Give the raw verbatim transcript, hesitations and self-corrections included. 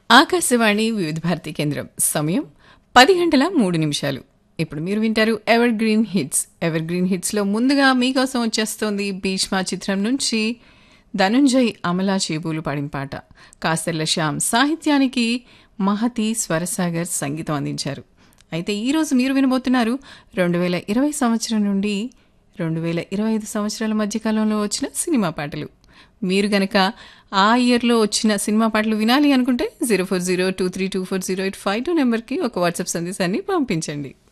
ఆకాశవాణి వివిధ భారతి కేంద్రం సమయం పది గంటల మూడు నిమిషాలు. ఇప్పుడు మీరు వింటారు ever green hits. Ever green హిట్స్లో ముందుగా మీకోసం వచ్చేస్తోంది భీష్మ చిత్రం నుంచి ధనుంజయ్ అమలా చేబూలు పాడిన పాట. కాస్తెల్ల శ్యామ్ సాహిత్యానికి మహతి స్వరసాగర్ సంగీతం అందించారు. అయితే ఈరోజు మీరు వినబోతున్నారు రెండు వేల ఇరవై సంవత్సరం నుండి రెండు వేల ఇరవై ఐదు సంవత్సరాల మధ్యకాలంలో వచ్చిన సినిమా పాటలు. మీరు గనక ఆ ఇయర్లో వచ్చిన సినిమా పాటలు వినాలి అనుకుంటే zero four zero two three two four zero eight five two నెంబర్కి ఒక వాట్సాప్ సందేశాన్ని పంపించండి.